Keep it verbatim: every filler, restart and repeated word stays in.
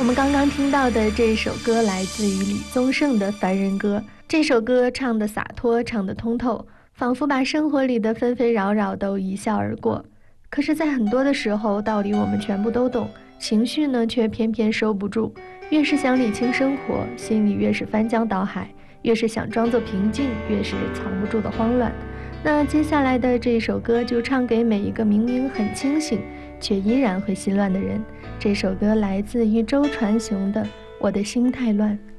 我们刚刚听到的这首歌来自于李宗盛的《凡人歌》。这首歌唱得洒脱，唱得通透，仿佛把生活里的纷纷扰扰都一笑而过。可是在很多的时候，道理我们全部都懂，情绪呢却偏偏收不住。越是想理清生活，心里越是翻江倒海，越是想装作平静，越是藏不住的慌乱。那接下来的这首歌就唱给每一个明明很清醒却依然会心乱的人。这首歌来自于周传雄的《我的心太乱》。